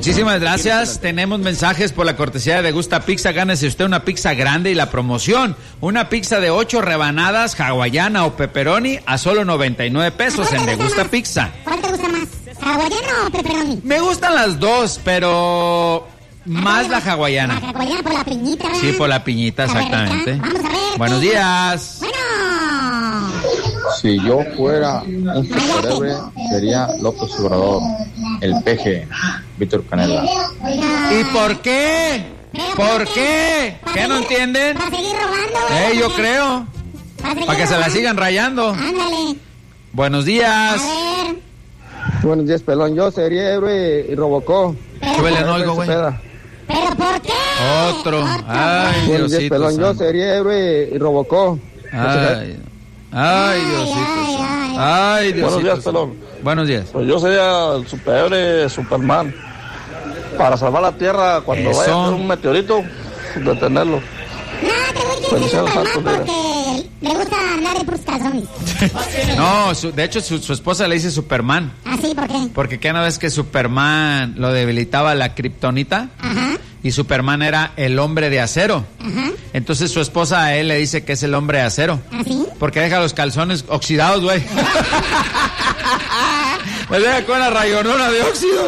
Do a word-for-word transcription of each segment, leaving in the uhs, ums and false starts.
Muchísimas gracias. Tenemos mensajes por la cortesía de Degusta Pizza. Gánese usted una pizza grande y la promoción. Una pizza de ocho rebanadas, hawaiana o pepperoni a solo noventa y nueve pesos en Degusta Pizza. ¿Cuál te gusta más? ¿Hawaiana o pepperoni? Me gustan las dos, pero más la hawaiana. La hawaiana por la piñita, ¿verdad? Sí, por la piñita, exactamente. Vamos a ver. Buenos días. Bueno. Si yo fuera un superhéroe, sería López Obrador, el peje, Víctor Canela. ¿Y por qué? ¿Por qué? ¿Qué no entienden? Para seguir robando. Eh, yo creo. Para que se la sigan rayando. Ándale. Buenos días. A ver. Buenos días, pelón. Yo sería héroe y Robocó. Súbele, no oigo, güey. ¿Pero por qué? Otro. Ay, Buenos días, Diosito pelón. Yo santo. sería héroe y Robocó. Ay, ay, Diosito ay, santo. ay. Ay, Diosito Buenos días, santo. pelón. Buenos días. Pues yo sería el superhéroe Superman. Para salvar la Tierra cuando Eso. vaya a caer un meteorito, detenerlo. No, te voy a Pues decir sea Superman santo, mira. porque le gusta andar de puros calzones. No, su- de hecho su, su esposa le dice Superman. ¿Ah, sí? ¿Por qué? Porque cada vez que Superman lo debilitaba la kriptonita Ajá, y Superman era el hombre de acero. ajá. Entonces su esposa a él le dice que es el hombre de acero. ¿Ah, sí? Porque deja los calzones oxidados, güey. Me deja con la rayonona de óxido.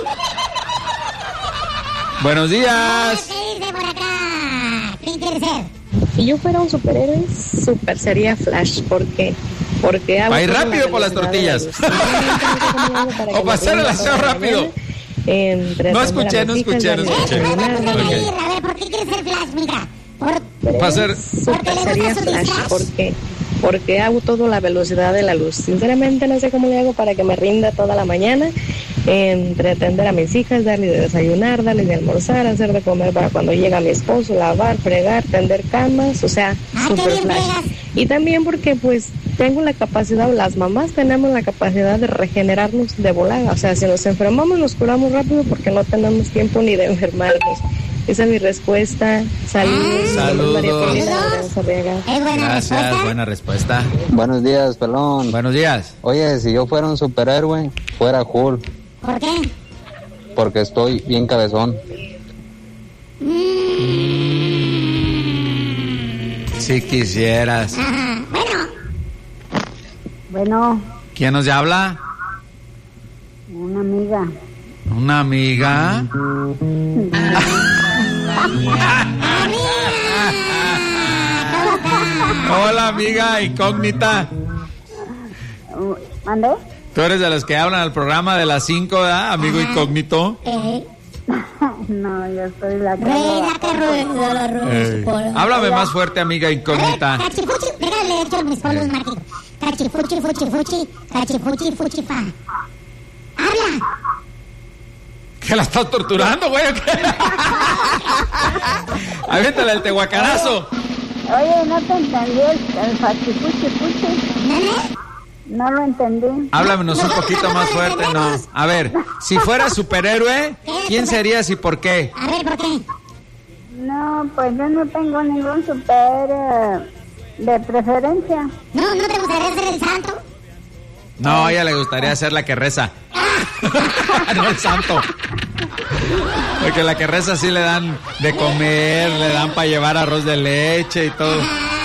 Buenos días. ¿Qué dice por acá? ¿Quién quiere ser? Si yo fuera un superhéroe, super sería Flash. ¿Por qué? Porque hago Va a ir toda la rápido por las velocidad de tortillas. la luz. Para que O para me hacer el rinda aseo toda la rápido. mañana, entre No atender a escuché, mis no hijas, escuché, no darle de escuché. desayunar, ¿Por darle- qué, Ok. a ver, ¿por qué quieres ser Flash, mija? Por... Va a ser... Super le sería gusta su Flash. disfraz. ¿Por qué? Porque hago todo a la velocidad de la luz. Sinceramente no sé cómo le hago para que me rinda toda la mañana, entre atender a mis hijas, darle de desayunar, darle de almorzar, hacer de comer para cuando llega mi esposo, lavar, fregar, tender camas, o sea, Ah, qué super bien Flash. fregas. Y también porque pues tengo la capacidad, las mamás tenemos la capacidad de regenerarnos de volada, o sea, si nos enfermamos nos curamos rápido porque no tenemos tiempo ni de enfermarnos. Esa es mi respuesta. Saludos. Saludos. María Paulina Lorenzo Arriaga. ¿Es buena Gracias, respuesta? buena respuesta. Buenos días, pelón. Buenos días. Oye, si yo fuera un superhéroe, fuera Hulk, ¿Por qué? porque estoy bien cabezón. Si quisieras. Ajá. Bueno, Bueno, ¿Quién nos habla? una amiga. Una amiga. Hola, amiga incógnita. ¿Mandé? Tú eres de los que hablan al programa de las cinco, ¿verdad, amigo incógnito? eh, No, yo soy la que... rueda, que rueda, la rueda, Eh, su cola. háblame más fuerte, amiga incógnita. Cachifuchi, déjale hecho mis polvos, Martín. Cachifuchi, fuchi, fuchi, cachifuchi, fuchi, fa. Habla. ¿Que la estás torturando, güey? ¿O qué? Aviéntale el tehuacanazo. Oye, no te entendí el, el fachifuchi fuchi. ¿Nene? No lo entendí. Háblanos un poquito más fuerte, no. A ver, si fuera superhéroe, ¿quién serías y por qué? A ver, ¿por qué? No, pues yo no tengo ningún super eh, de preferencia. No, ¿no te gustaría ser el santo? No, a ella le gustaría ser la que reza. No el santo. Porque la que reza sí le dan de comer, le dan para llevar arroz de leche y todo.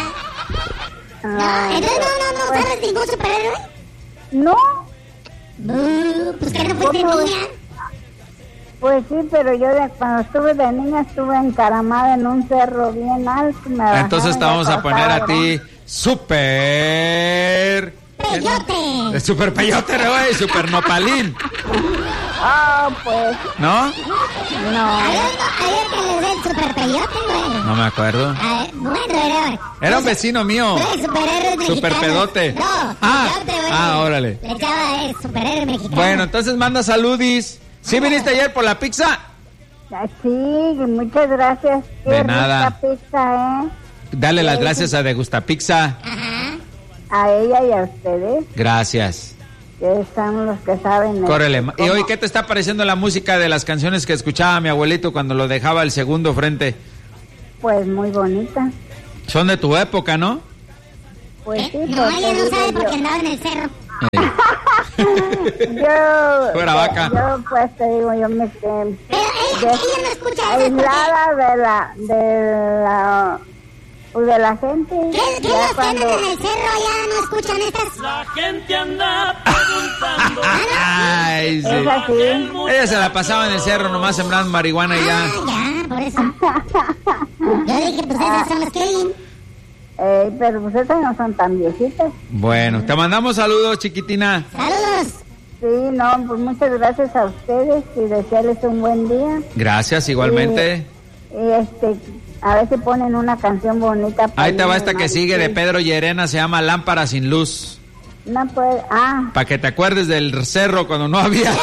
No, entonces no, no, no, ¿sabes ningún superhéroe? No, Uh, pues que no fuiste ¿Cómo? niña. pues sí, pero yo de, cuando estuve de niña estuve encaramada en un cerro bien alto. Me bajaron Entonces y te vamos me a poner a pasaron. ti super... Peyote. Super peyote, güey, super nopalín. Ah, pues ¿No? Ayer, no. no, ayer que les dé el super peyote, güey. No me acuerdo. A ver, bueno, era... Era un vecino mío. Güey, superhéroes mexicanos. Super pedote. No, Ah, peyote, güey. ah, órale. Le echaba el superhéroe mexicano. Bueno, entonces manda saludis. ¿Sí viniste ayer por la pizza? Ah, sí, muchas gracias. Qué De nada. rica pizza, ¿eh? Dale las gracias a Degusta Pizza. Ajá. A ella y a ustedes, Gracias. que son los que saben. Córrele. ¿Y cómo- hoy qué te está pareciendo la música de las canciones que escuchaba mi abuelito cuando lo dejaba el segundo frente? Pues muy bonita. Son de tu época, ¿no? Pues sí, ¿Eh? No, porque ella no digo sabe yo- porque andaba en el cerro. Eh. Yo, Fuera vaca. Yo, pues, te digo, yo me quedé Pero ella, ella no escucha eso. aislada de la, de la, pues, de la gente. ¿Qué, qué Ya las cuando- tienen en el cerro allá no escuchan estas? La gente anda preguntando. Ay, sí. Es así. Ella se la pasaba en el cerro nomás sembrando marihuana y ya. Ah, ya, por eso. Yo dije, pues esas son las que oyen. Eh, pero pues esas no son tan viejitas. Bueno, te mandamos saludos, chiquitina. Saludos. Sí, no, pues muchas gracias a ustedes y desearles un buen día. Gracias, igualmente. Y este, a ver si ponen una canción bonita. para Ahí te va mí, esta que Maricel. sigue de Pedro Llerena, se llama Lámpara sin luz. No puede, ah, Para que te acuerdes del cerro cuando no había.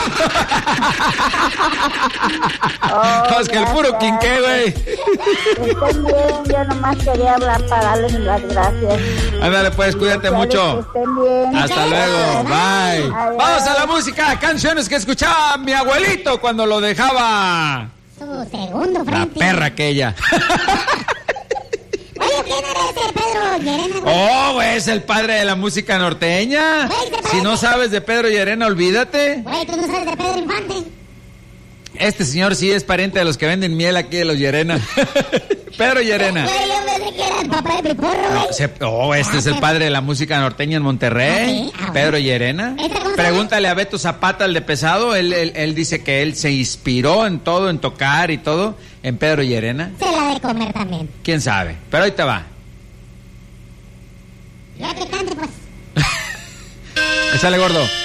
Oh, Es que el puro gracias. quinqué, güey. estén bien, yo nomás quería hablar para darles las gracias. Ándale, pues, cuídate Desearles mucho. Que estén bien. Hasta luego, bye. Adiós. Vamos a la música, canciones que escuchaba mi abuelito cuando lo dejaba Su segundo la frente. perra aquella. Oye, ¿quién era ese Pedro Llerena, güey? Oh, güey, es el padre de la música norteña. Güey, te Si no parece. sabes de Pedro Llerena, olvídate. Güey, tú no sabes de Pedro Infante. Este señor sí es pariente de los que venden miel aquí de los Llerena. Pedro Llerena. Güey, yo pensé que era el papá de mi porro, güey. Se- oh, este es el padre de la música norteña en Monterrey, Ah, sí. Ah, bueno. Pedro Llerena. ¿Este cómo se llama? Pregúntale a Beto Zapata, el de Pesado, él, él, él dice que él se inspiró en todo, en tocar y todo, en Pedro Llerena. Se la de comer también. ¿Quién sabe? Pero ahí te va. Ya que cante, pues. Que sale gordo.